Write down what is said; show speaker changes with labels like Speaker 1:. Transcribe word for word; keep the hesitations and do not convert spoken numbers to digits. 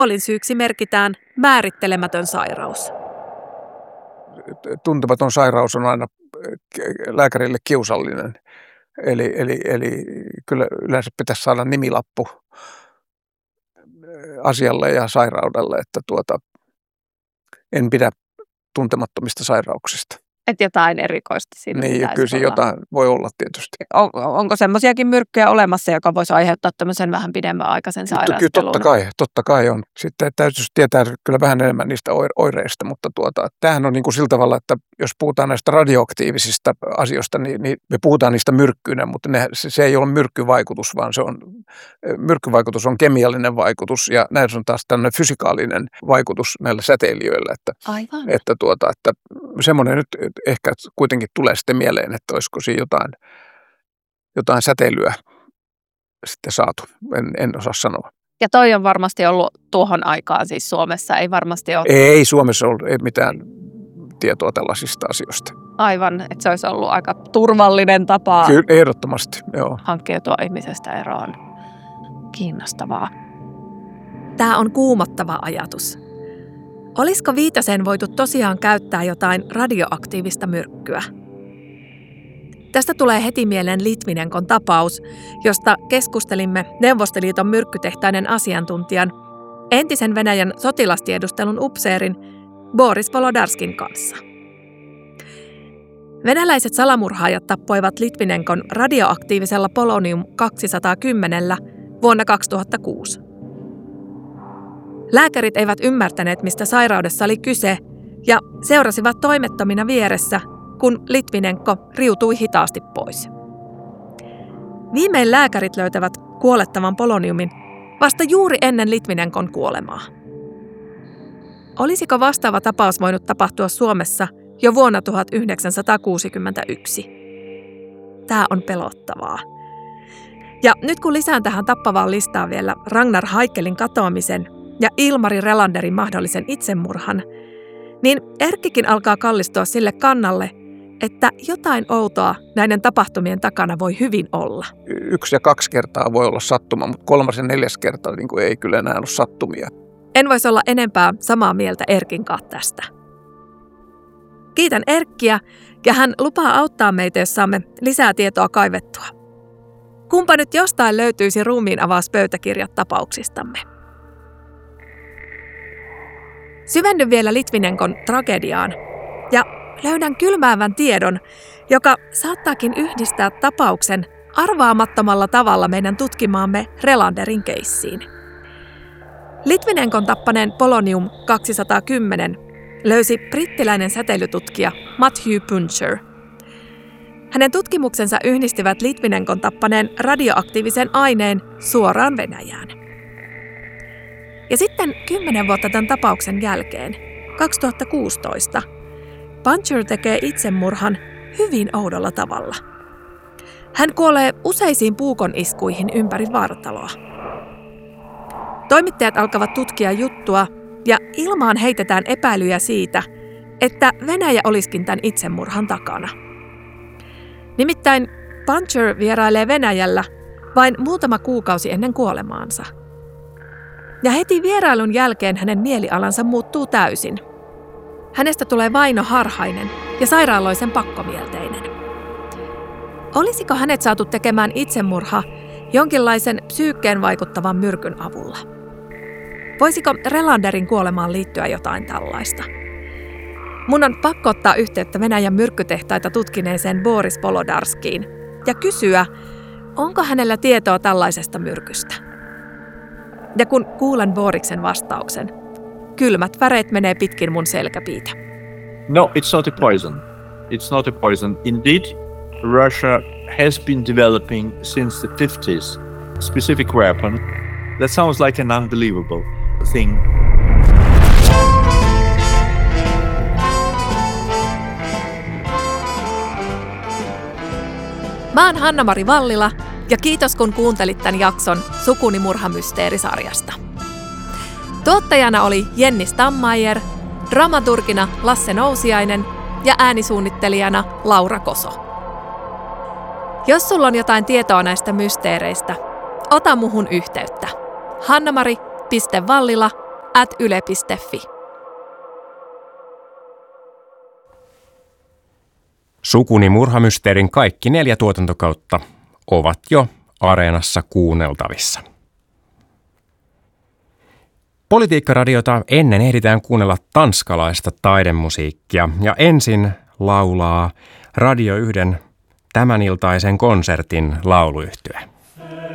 Speaker 1: Kuolinsyyksi merkitään määrittelemätön sairaus.
Speaker 2: Tuntematon sairaus on aina lääkärille kiusallinen. Eli, eli, eli kyllä yleensä pitäisi saada nimilappu asialle ja sairaudelle, että tuota, en pidä tuntemattomista sairauksista.
Speaker 3: Että jotain erikoista siinä
Speaker 2: Niin, kyllä siinä jotain voi olla tietysti.
Speaker 3: On, onko semmoisiakin myrkkyjä olemassa, joka voisi aiheuttaa tämmöisen vähän pidemmän aikaisen sairastelun?
Speaker 2: Kyllä totta kai, totta kai on. Sitten täytyy tietää kyllä vähän enemmän niistä oireista, mutta tuota, tämähän on niin kuin sillä tavalla, että jos puhutaan näistä radioaktiivisista asioista, niin, niin me puhutaan niistä myrkkyinä, mutta ne, se, se ei ole myrkkyvaikutus, vaan se on, myrkkyvaikutus on kemiallinen vaikutus ja näissä on taas tämmöinen fysikaalinen vaikutus näillä säteilijöillä. Että,
Speaker 3: Aivan.
Speaker 2: Että, tuota, että semmoinen nyt ehkä kuitenkin tulee sitten mieleen, että olisiko siinä jotain, jotain säteilyä sitten saatu. En, en osaa sanoa.
Speaker 3: Ja toi on varmasti ollut tuohon aikaan siis Suomessa, ei varmasti ole.
Speaker 2: Ei Suomessa ollut ei mitään tietoa tällaisista asioista.
Speaker 3: Aivan, että se olisi ollut aika turvallinen tapa.
Speaker 2: Kyllä, ehdottomasti, joo.
Speaker 3: Hankkeutua ihmisestä eroon. Kiinnostavaa.
Speaker 1: Tämä on kuumottava ajatus. Olisiko Viitaseen voitu tosiaan käyttää jotain radioaktiivista myrkkyä? Tästä tulee heti mieleen Litvinenkon tapaus, josta keskustelimme Neuvostoliiton myrkkytehtaiden asiantuntijan, entisen Venäjän sotilastiedustelun upseerin Boris Volodarskin kanssa. Venäläiset salamurhaajat tappoivat Litvinenkon radioaktiivisella polonium kaksisataakymmenen vuonna kaksituhattakuusi. Lääkärit eivät ymmärtäneet, mistä sairaudessa oli kyse, ja seurasivat toimettomina vieressä, kun Litvinenko riutui hitaasti pois. Viimein lääkärit löytävät kuolettavan poloniumin vasta juuri ennen Litvinenkon kuolemaa. Olisiko vastaava tapaus voinut tapahtua Suomessa jo vuonna tuhatyhdeksänsataakuusikymmentäyksi? Tämä on pelottavaa. Ja nyt kun lisään tähän tappavaan listaan vielä Ragnar Haikkelin katoamisen ja Ilmari Relanderin mahdollisen itsemurhan, niin Erkkikin alkaa kallistua sille kannalle, että jotain outoa näiden tapahtumien takana voi hyvin olla.
Speaker 2: Yksi ja kaksi kertaa voi olla sattuma, mutta kolmas ja neljäs kertaa niin kuin ei kyllä enää ole sattumia.
Speaker 1: En voisi olla enempää samaa mieltä Erkin kanssa tästä. Kiitän Erkkiä ja hän lupaa auttaa meitä, jos saamme lisää tietoa kaivettua. Kumpa nyt jostain löytyisi ruumiin avauspöytäkirjat tapauksistamme. Syvennyn vielä Litvinenkon tragediaan ja löydän kylmäävän tiedon, joka saattaakin yhdistää tapauksen arvaamattomalla tavalla meidän tutkimaamme Relanderin keissiin. Litvinenkon tappaneen polonium kaksisataakymmenen löysi brittiläinen säteilytutkija Matthew Puncher. Hänen tutkimuksensa yhdistivät Litvinenkon tappaneen radioaktiivisen aineen suoraan Venäjään. Ja sitten kymmenen vuotta tämän tapauksen jälkeen, kaksituhattakuusitoista, Puncher tekee itsemurhan hyvin oudolla tavalla. Hän kuolee useisiin puukoniskuihin ympäri vartaloa. Toimittajat alkavat tutkia juttua ja ilmaan heitetään epäilyjä siitä, että Venäjä olisikin tämän itsemurhan takana. Nimittäin Puncher vierailee Venäjällä vain muutama kuukausi ennen kuolemaansa. Ja heti vierailun jälkeen hänen mielialansa muuttuu täysin. Hänestä tulee vainoharhainen ja sairaaloisen pakkomielteinen. Olisiko hänet saatu tekemään itsemurha jonkinlaisen psyykkeen vaikuttavan myrkyn avulla? Voisiko Relanderin kuolemaan liittyä jotain tällaista? Mun on pakko ottaa yhteyttä Venäjän myrkkytehtaita tutkineeseen Boris Volodarskiin ja kysyä, onko hänellä tietoa tällaisesta myrkystä. Ja kun kuulen Boriksen vastauksen, kylmät väreet menee pitkin mun selkäpiitä.
Speaker 4: No, it's not a poison. It's not a poison. Indeed, Russia has been developing since the fifties a specific weapon that sounds like an unbelievable thing.
Speaker 1: Mä oon Hanna-Mari Vallila ja kiitos kun kuuntelit tämän jakson Sukuni murhamysteerisarjasta. Tuottajana oli Jenni Stammeier, dramaturgina Lasse Nousiainen ja äänisuunnittelijana Laura Koso. Jos sulla on jotain tietoa näistä mysteereistä, ota muhun yhteyttä. hannamari piste vallila at yle piste fi.
Speaker 5: Sukuni murhamysteerin kaikki neljä tuotantokautta ovat jo Areenassa kuunneltavissa. Politiikkaradiota ennen ehditään kuunnella tanskalaista taidemusiikkia ja ensin laulaa Radio yhden tämäniltaisen konsertin lauluyhtye.